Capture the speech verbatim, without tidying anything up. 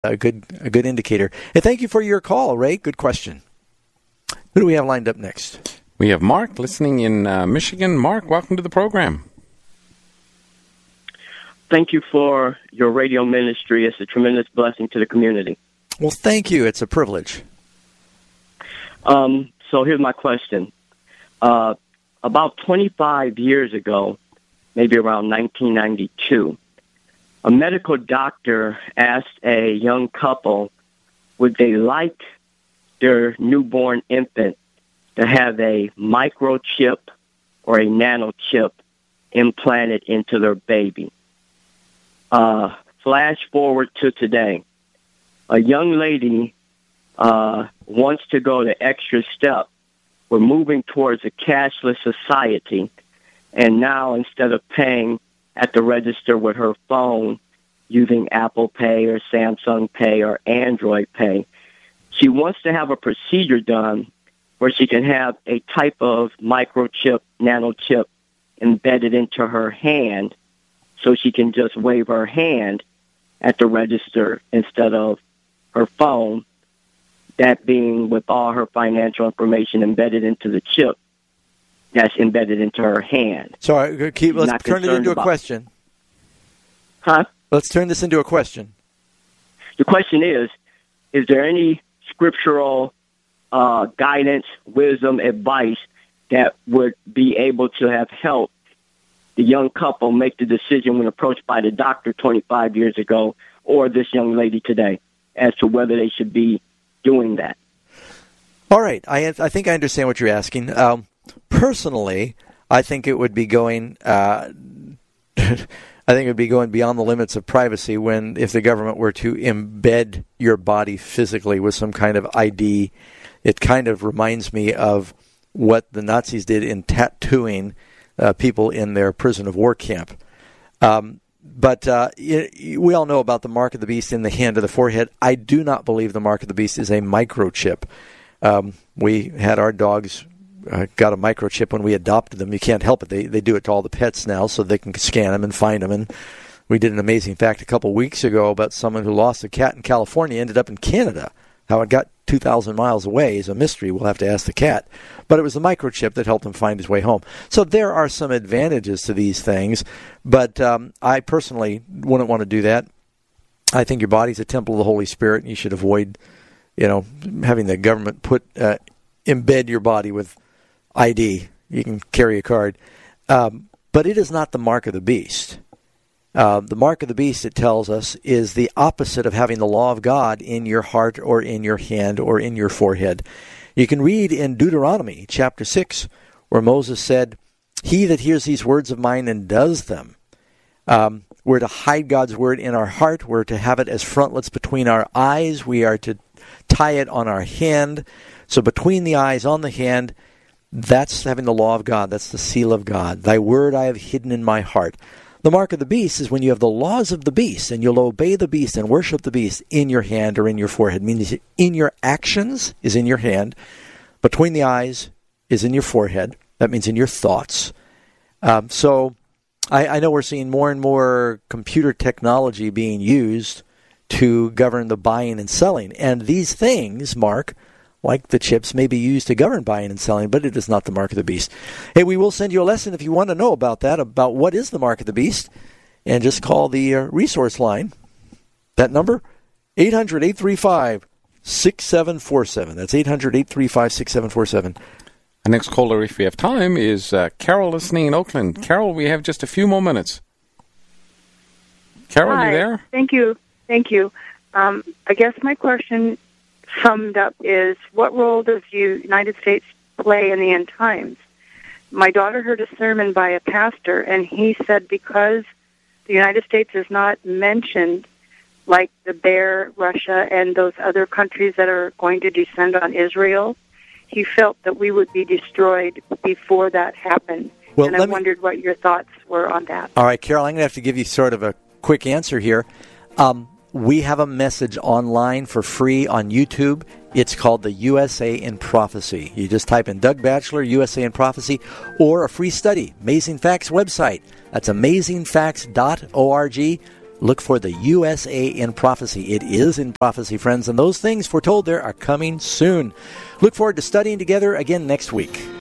a good a good indicator. And thank you for your call, Ray. Good question. Who do we have lined up next? We have Mark listening in uh, Michigan. Mark, welcome to the program. Thank you for your radio ministry. It's a tremendous blessing to the community. Well, thank you. It's a privilege. Um, so here's my question. Uh, about twenty-five years ago, maybe around nineteen ninety-two, a medical doctor asked a young couple, would they like their newborn infant to have a microchip or a nanochip implanted into their baby. Uh, flash forward to today. A young lady uh, wants to go the extra step. We're moving towards a cashless society, and now instead of paying at the register with her phone using Apple Pay or Samsung Pay or Android Pay, she wants to have a procedure done where she can have a type of microchip, nanochip embedded into her hand so she can just wave her hand at the register instead of her phone, that being with all her financial information embedded into the chip that's embedded into her hand. So uh, keep, let's Not turn it into a about, question. Huh? Let's turn this into a question. The question is, is there any scriptural uh, guidance, wisdom, advice that would be able to have helped the young couple make the decision when approached by the doctor twenty-five years ago or this young lady today as to whether they should be doing that? All right. I I think I understand what you're asking. Um, personally, I think it would be going uh, I think it would be going beyond the limits of privacy when if the government were to embed your body physically with some kind of I D. It kind of reminds me of what the Nazis did in tattooing uh, people in their prison of war camp. Um, but uh, it, we all know about the mark of the beast in the hand or the forehead. I do not believe the mark of the beast is a microchip. Um, we had our dogs uh, got a microchip when we adopted them. You can't help it. They they do it to all the pets now so they can scan them and find them. And we did an amazing fact a couple weeks ago about someone who lost a cat in California, ended up in Canada. How it got two thousand miles away is a mystery. We'll have to ask the cat. But it was the microchip that helped him find his way home. So there are some advantages to these things, but um, I personally wouldn't want to do that. I think your body's a temple of the Holy Spirit, and you should avoid, you know, having the government put uh, embed your body with I D. You can carry a card. Um, but it is not the mark of the beast. Uh, the mark of the beast, it tells us, is the opposite of having the law of God in your heart or in your hand or in your forehead. You can read in Deuteronomy chapter six where Moses said, "He that hears these words of mine and does them." Um, we're to hide God's word in our heart. We're to have it as frontlets between our eyes. We are to tie it on our hand. So between the eyes, on the hand, that's having the law of God. That's the seal of God. Thy word I have hidden in my heart. The mark of the beast is when you have the laws of the beast and you'll obey the beast and worship the beast in your hand or in your forehead. It means in your actions is in your hand. Between the eyes is in your forehead. That means in your thoughts. Um, so I, I know we're seeing more and more computer technology being used to govern the buying and selling. And these things, Mark, like the chips, may be used to govern buying and selling, but it is not the mark of the beast. Hey, we will send you a lesson if you want to know about that, about what is the mark of the beast, and just call the uh, resource line. That number, eight hundred, eight three five, six seven four seven. That's eight hundred, eight three five, six seven four seven. Our next caller, if we have time, is uh, Carol listening in Oakland. Carol, we have just a few more minutes. Carol, Hi. you there? Thank you. Thank you. Um, I guess my question summed up is, what role does the United States play in the end times? My daughter heard a sermon by a pastor, and he said because the United States is not mentioned, like the bear, Russia, and those other countries that are going to descend on Israel, he felt that we would be destroyed before that happened. Well, and I let me... wondered what your thoughts were on that. All right, Carol, I'm going to have to give you sort of a quick answer here. Um, we have a message online for free on YouTube. It's called the U S A in Prophecy. You just type in Doug Batchelor, U S A in Prophecy, or a free study, Amazing Facts website. That's amazing facts dot org. Look for the U S A in Prophecy. It is in Prophecy, friends, and those things foretold there are coming soon. Look forward to studying together again next week.